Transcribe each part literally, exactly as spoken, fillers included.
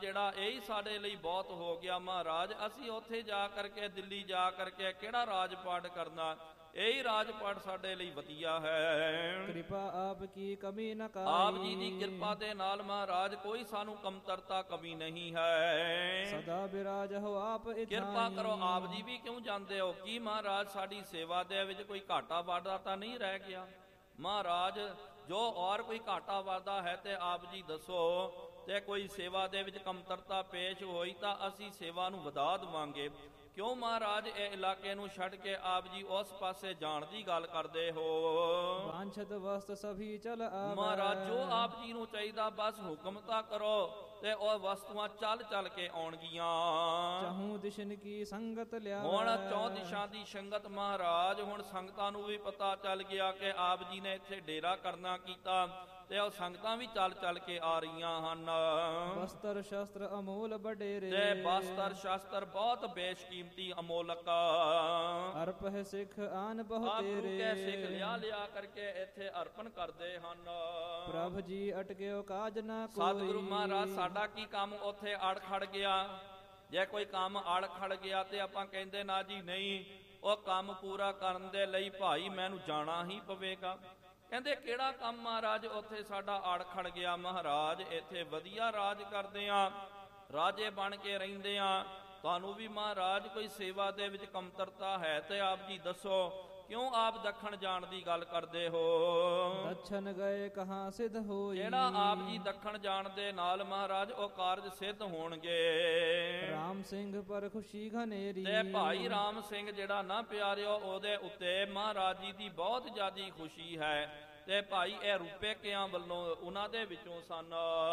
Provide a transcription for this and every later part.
ਜਿਹੜਾ ਇਹੀ ਸਾਡੇ ਲਈ ਬਹੁਤ ਹੋ ਗਿਆ ਮਹਾਰਾਜ। ਅਸੀਂ ਉੱਥੇ ਜਾ ਕਰਕੇ ਦਿੱਲੀ ਜਾ ਕਰਕੇ ਕਿਹੜਾ ਰਾਜ ਪਾਠ ਕਰਨਾ, ਇਹੀ ਰਾਜ ਪਾਠ ਸਾਡੇ ਲਈ ਵਧੀਆ ਹੈ। ਕਿਰਪਾ ਆਪ ਕੀ ਕਮੀ ਨ ਕਾਈ। ਆਪ ਜੀ ਦੀ ਕਿਰਪਾ ਦੇ ਨਾਲ ਮਹਾਰਾਜ ਕੋਈ ਸਾਨੂੰ ਕਮਤਰਤਾ ਕਮੀ ਨਹੀਂ ਹੈ। ਸਦਾ ਬਿਰਾਜ ਹੋ ਆਪ ਇਥਾਈ। ਕਿਰਪਾ ਕਰੋ। ਆਪ ਜੀ ਵੀ ਕਿਉਂ ਜਾਂਦੇ ਹੋ? ਕੀ ਮਹਾਰਾਜ ਸਾਡੀ ਸੇਵਾ ਦੇ ਵਿੱਚ ਕੋਈ ਘਾਟਾ ਵਾਧਾ ਤਾਂ ਨਹੀਂ ਰਹਿ ਗਿਆ? ਮਹਾਰਾਜ ਜੋ ਔਰ ਕੋਈ ਘਾਟਾ ਵਾਧਾ ਹੈ ਤੇ ਆਪ ਜੀ ਦੱਸੋ, ਤੇ ਕੋਈ ਸੇਵਾ ਦੇ ਵਿੱਚ ਕਮਤਰਤਾ ਪੇਸ਼ ਹੋਈ ਤਾਂ ਅਸੀਂ ਸੇਵਾ ਨੂੰ ਵਧਾ ਦੇਵਾਂਗੇ। ਕਿਉਂ ਮਹਾਰਾਜ ਇਹ ਇਲਾਕੇ ਨੂੰ ਛੱਡ ਕੇ ਆਪ ਜੀ ਉਸ ਪਾਸੇ ਜਾਣ ਦੀ ਗੱਲ ਕਰਦੇ ਹੋ? ਵਾਂਛਤ ਵਸਤ ਸਭੀ ਚਲ ਆਵੈ। ਮਹਾਰਾਜ ਜੋ ਆਪ ਜੀ ਨੂੰ ਚਾਹੀਦਾ ਬਸ ਹੁਕਮ ਤਾਂ ਕਰੋ ਤੇ ਉਹ ਵਸਤੂਆਂ ਚੱਲ ਚੱਲ ਕੇ ਆਉਣਗੀਆਂ। ਚਾਹੂ ਦਿਸ਼ਨ ਕੀ ਸੰਗਤ ਲਿਆ। ਹੁਣ ਚੌ ਦਿਸ਼ਾ ਦੀ ਸੰਗਤ ਮਹਾਰਾਜ, ਹੁਣ ਸੰਗਤਾਂ ਨੂੰ ਵੀ ਪਤਾ ਚੱਲ ਗਿਆ ਕਿ ਆਪ ਜੀ ਨੇ ਇੱਥੇ ਡੇਰਾ ਕਰਨਾ ਕੀਤਾ ਤੇ ਉਹ ਸੰਗਤਾਂ ਵੀ ਚੱਲ ਚੱਲ ਕੇ ਆ ਰਹੀਆਂ ਹਨ। ਵਸਤਰ ਸ਼ਸਤਰ ਅਮੋਲ ਬਡੇਰੇ। ਤੇ ਵਸਤਰ ਸ਼ਸਤਰ ਬਹੁਤ ਬੇਸ਼ਕੀਮਤੀ ਅਮੋਲਕ। ਅਰਪ ਹੈ ਸਿੱਖ ਆਨ ਬਹੁ ਆਪ ਤੇਰੇ। ਗੁਰੂ ਕੇ ਸਿੱਖ ਲਿਆ ਲਿਆ ਕਰਕੇ ਇੱਥੇ ਅਰਪਣ ਕਰਦੇ ਹਨ। ਪ੍ਰਭ ਜੀ ਅਟਕਿਓ ਕਾਜ ਨਾ ਕੋਈ। ਸਤਿਗੁਰੂ ਮਹਾਰਾਜ ਸਾਡਾ ਕੀ ਕੰਮ ਉੱਥੇ ਅੜ ਖੜ ਗਿਆ? ਜੇ ਕੋਈ ਕੰਮ ਅੜ ਖੜ ਗਿਆ ਤੇ ਆਪਾਂ ਕਹਿੰਦੇ ਨਾ ਜੀ ਨਹੀਂ, ਉਹ ਕੰਮ ਪੂਰਾ ਕਰਨ ਦੇ ਲਈ ਭਾਈ ਮੈਨੂੰ ਜਾਣਾ ਹੀ ਪਵੇਗਾ। ਕਹਿੰਦੇ ਕਿਹੜਾ ਕੰਮ ਮਹਾਰਾਜ ਉੱਥੇ ਸਾਡਾ ਅੜ ਖੜ ਗਿਆ? ਮਹਾਰਾਜ ਇੱਥੇ ਵਧੀਆ ਰਾਜ ਕਰਦੇ ਆ, ਰਾਜੇ ਬਣ ਕੇ ਰਹਿੰਦੇ ਆ। ਤੁਹਾਨੂੰ ਵੀ ਮਹਾਰਾਜ ਕੋਈ ਸੇਵਾ ਦੇ ਵਿੱਚ ਕਮਤਰਤਾ ਹੈ ਤੇ ਆਪ ਜੀ ਦੱਸੋ, ਕਿਉਂ ਆਪ ਦੱਖਣ ਜਾਣ ਦੀ ਗੱਲ ਕਰਦੇ ਹੋ? ਦਛਨ ਗਏ ਕਹਾਂ ਸਿੱਧ ਹੋਈ। ਜਿਹੜਾ ਆਪ ਜੀ ਦੱਖਣ ਜਾਣ ਦੇ ਨਾਲ ਮਹਾਰਾਜ ਉਹ ਕਾਰਜ ਸਿੱਧ ਹੋਣਗੇ। ਰਾਮ ਸਿੰਘ ਪਰ ਖੁਸ਼ੀ ਘਨੇਰੀ। ਤੇ ਭਾਈ ਰਾਮ ਸਿੰਘ ਜਿਹੜਾ ਨਾ ਪਿਆਰਿਓ, ਉਹਦੇ ਉੱਤੇ ਮਹਾਰਾਜ ਜੀ ਦੀ ਬਹੁਤ ਜ਼ਿਆਦੀ ਖੁਸ਼ੀ ਹੈ। ਤੇ ਭਾਈ ਇਹ ਰੂਪੇ ਕਿਆਂ ਵੱਲੋਂ ਉਹਨਾਂ ਦੇ ਵਿੱਚੋਂ ਸਨ।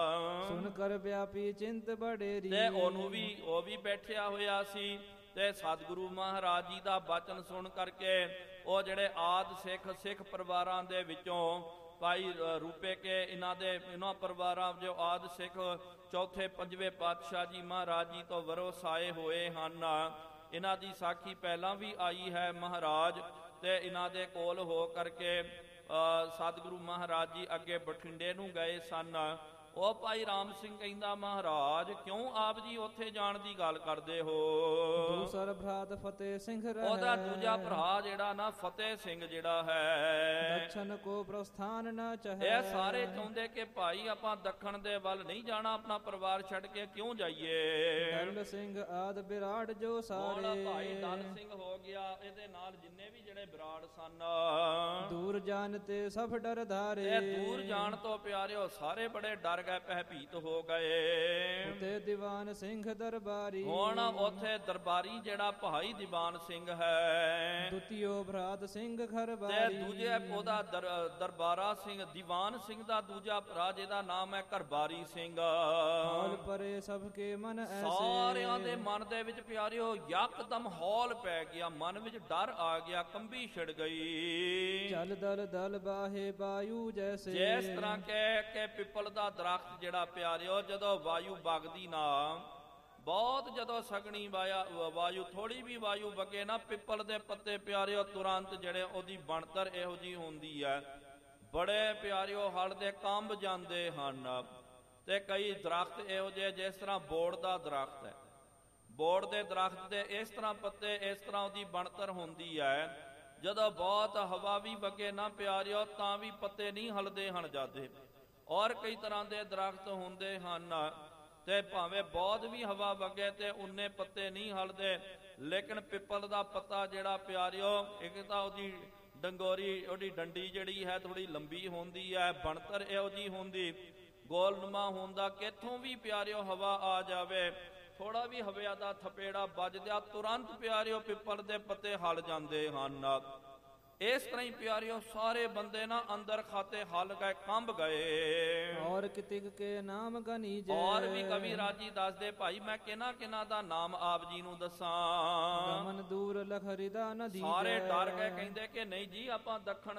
ਸੁਣ ਕਰ ਵਿਆਪੀ ਚਿੰਤ ਬਡੇਰੀ। ਤੇ ਉਹਨੂੰ ਵੀ ਉਹ ਵੀ ਬੈਠਿਆ ਹੋਇਆ ਸੀ ਤੇ ਸਤਿਗੁਰੂ ਮਹਾਰਾਜ ਜੀ ਦਾ ਬਚਨ ਸੁਣ ਕਰਕੇ ਉਹ ਜਿਹੜੇ ਆਦ ਸਿੱਖ ਸਿੱਖ ਪਰਿਵਾਰਾਂ ਦੇ ਵਿੱਚੋਂ ਭਾਈ ਰੂਪੇ ਕੇ ਇਹਨਾਂ ਦੇ ਇਹਨਾਂ ਪਰਿਵਾਰਾਂ ਜੋ ਆਦ ਸਿੱਖ ਚੌਥੇ ਪੰਜਵੇਂ ਪਾਤਸ਼ਾਹ ਜੀ ਮਹਾਰਾਜ ਜੀ ਤੋਂ ਵਰੋਸਾਏ ਹੋਏ ਹਨ। ਇਹਨਾਂ ਦੀ ਸਾਖੀ ਪਹਿਲਾਂ ਵੀ ਆਈ ਹੈ ਮਹਾਰਾਜ। ਤੇ ਇਹਨਾਂ ਦੇ ਕੋਲ ਹੋ ਕਰਕੇ ਸਤਿਗੁਰੂ ਮਹਾਰਾਜ ਜੀ ਅੱਗੇ ਬਠਿੰਡੇ ਨੂੰ ਗਏ ਸਨ। ਉਹ ਭਾਈ ਰਾਮ ਸਿੰਘ ਕਹਿੰਦਾ, ਮਹਾਰਾਜ ਕਿਉਂ ਆਪ ਜੀ ਉੱਥੇ ਜਾਣ ਦੀ ਗੱਲ ਕਰਦੇ ਹੋ? ਦੂਸਰ ਭਰਾਤ ਫਤਿਹ ਸਿੰਘ ਰਹਿ। ਉਹਦਾ ਦੂਜਾ ਭਰਾ ਜਿਹੜਾ ਨਾ ਫਤਿਹ ਸਿੰਘ ਜਿਹੜਾ ਹੈ, ਦਛਨ ਕੋ ਪ੍ਰਸਥਾਨ ਨਾ ਚਾਹੇ। ਇਹ ਸਾਰੇ ਚਾਹੁੰਦੇ ਕਿ ਭਾਈ ਆਪਾਂ ਦੱਖਣ ਦੇ ਵੱਲ ਨਹੀਂ ਜਾਣਾ, ਆਪਣਾ ਪਰਿਵਾਰ ਛੱਡ ਕੇ ਕਿਉਂ ਜਾਈਏ? ਦਲ ਸਿੰਘ ਆਦ ਬਿਰਾੜ ਜੋ ਸਾਰੇ। ਭਾਈ ਦਲ ਸਿੰਘ ਹੋ ਗਿਆ, ਇਹਦੇ ਨਾਲ ਜਿੰਨੇ ਵੀ ਜਿਹੜੇ ਬਿਰਾੜ ਸਨ। ਦੂਰ ਜਾਣ ਤੇ ਸਭ ਡਰ ਧਾਰੇ। ਇਹ ਦੂਰ ਜਾਣ ਤੋਂ ਪਿਆਰਿਓ ਸਾਰੇ ਬੜੇ ਡਰ ਗਏ, ਭੈਭੀਤ ਹੋ ਗਏ। ਤੇ ਦੀਵਾਨ ਸਿੰਘ ਦਰਬਾਰੀ। ਹੁਣ ਉੱਥੇ ਦਰਬਾਰੀ ਜਿਹੜਾ ਭਾਈ ਦੀਵਾਨ ਸਿੰਘ ਹੈ, ਦੁਤੀਓ ਭਰਾਤ ਸਿੰਘ ਘਰ ਤੇ ਬਾਰੀ। ਦੂਜੇ ਉਹਦਾ ਦਰਬਾਰਾ ਸਿੰਘ ਦੀਵਾਨ ਸਿੰਘ ਦਾ ਦੂਜਾ ਭਰਾ ਜਿਹਦਾ ਨਾਮ ਹੈ ਘਰਬਾਰੀ ਸਿੰਘ। ਹੌਲ ਪਰੇ ਸਭ ਕੇ ਮਨ ਐਸੇ। ਸਾਰਿਆਂ ਦੇ ਮਨ ਦੇ ਵਿੱਚ ਪਿਆਰਿਓ ਯਕਦਮ ਹੌਲ ਪੈ ਗਿਆ, ਮਨ ਵਿੱਚ ਡਰ ਆ ਗਿਆ, ਕੰਬੀ ਛਿੜ ਗਈ। ਚਲ ਦਲ ਦਲ ਬਾਹੇ ਵਾਯੂ ਜੈਸੇ। ਜਿਸ ਤਰ੍ਹਾਂ ਕਹਿ ਕੇ ਪਿੱਪਲ ਦਾ ਦਰਖਤ ਜਿਹੜਾ ਪਿਆਰਿਓ ਜਦੋਂ ਵਾਯੂ ਵਗਦੀ ਨਾ, ਬਹੁਤ ਜਦੋਂ ਸਗਣੀ ਵਾਯੂ ਥੋੜੀ ਵੀ ਵਾਯੂ ਵਗੇ ਨਾ, ਪਿੱਪਲ ਦੇ ਪੱਤੇ ਪਿਆਰਿਓ ਤੁਰੰਤ ਜਿਹੜੇ ਉਹਦੀ ਬਣਤਰ ਇਹੋ ਜਿਹੀ ਹੁੰਦੀ ਹੈ, ਬੜੇ ਪਿਆਰਿਓ ਹਲ ਦੇ ਕੰਬ ਜਾਂਦੇ ਹਨ। ਤੇ ਕਈ ਦਰਖਤ ਇਹੋ ਜਿਹੇ ਜਿਸ ਤਰ੍ਹਾਂ ਬੋੜ ਦਾ ਦਰਖਤ ਹੈ, ਬੋੜ ਦੇ ਦਰਖਤ ਦੇ ਇਸ ਤਰ੍ਹਾਂ ਪੱਤੇ, ਇਸ ਤਰ੍ਹਾਂ ਉਹਦੀ ਬਣਤਰ ਹੁੰਦੀ ਹੈ। ਜਦੋਂ ਬਹੁਤ ਹਵਾ ਵੀ ਵਗੇ ਨਾ ਪਿਆਰਿਓ ਤਾਂ ਵੀ ਪੱਤੇ ਨਹੀਂ ਹਲਦੇ ਹਨ ਜਾਂਦੇ। ਔਰ ਕਈ ਤਰ੍ਹਾਂ ਦੇ ਦਰਖਤ ਹੁੰਦੇ ਹਨ ਤੇ ਭਾਵੇਂ ਬਹੁਤ ਵੀ ਹਵਾ ਵਗੇ ਤੇ ਉਨੇ ਪੱਤੇ ਨਹੀਂ ਹਲਦੇ। ਲੇਕਿਨ ਪਿੱਪਲ ਦਾ ਪੱਤਾ ਜਿਹੜਾ ਪਿਆਰਿਓ, ਇੱਕ ਤਾਂ ਉਹਦੀ ਡੰਗੋਰੀ, ਉਹਦੀ ਡੰਡੀ ਜਿਹੜੀ ਹੈ ਥੋੜੀ ਲੰਬੀ ਹੁੰਦੀ ਹੈ, ਬਣਤਰ ਇਹੋ ਜਿਹੀ ਹੁੰਦੀ, ਗੋਲਨੁਮਾ ਹੁੰਦਾ, ਕਿੱਥੋਂ ਵੀ ਪਿਆਰਿਓ ਹਵਾ ਆ ਜਾਵੇ, ਥੋੜਾ ਵੀ ਹਵਾ ਦਾ ਥਪੇੜਾ ਵੱਜਦਿਆ ਤੁਰੰਤ ਪਿਆਰਿਓ ਪਿੱਪਲ ਦੇ ਪੱਤੇ ਹਲ ਜਾਂਦੇ ਹਨ। ਇਸ ਤਰ੍ਹਾਂ ਹੀ ਪਿਆਰਿਓ ਸਾਰੇ ਬੰਦੇ ਨਾ ਅੰਦਰ ਖਾਤੇ ਹਲ ਗਏ, ਕੰਬ ਗਏ। ਔਰ ਕਿਤਿਕ ਕੇ ਨਾਮ ਗਨੀਜੈ। ਔਰ ਵੀ ਕਵੀ ਰਾਜੀ ਦੱਸਦੇ, ਭਾਈ ਮੈਂ ਕਿਹਨਾਂ ਕਿਹਨਾਂ ਦਾ ਨਾਮ ਆਪ ਜੀ ਨੂੰ ਦੱਸਾਂ? ਗਮਨ ਦੂਰ ਲਖਰਿਦਾ ਨਦੀ। ਸਾਰੇ ਡਰ ਗਏ, ਕਹਿੰਦੇ ਕਿ ਨਹੀਂ ਜੀ ਆਪਾਂ ਦੱਖਣ